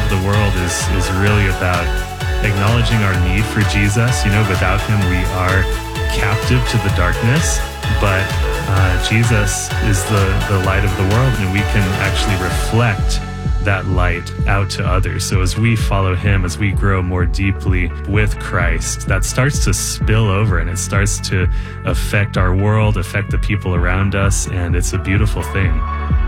the world is really about acknowledging our need for Jesus. Without him, we are captive to the darkness, but Jesus is the light of the world, and we can actually reflect that light out to others. So as we follow him, as we grow more deeply with Christ, that starts to spill over and it starts to affect our world, affect the people around us, and it's a beautiful thing.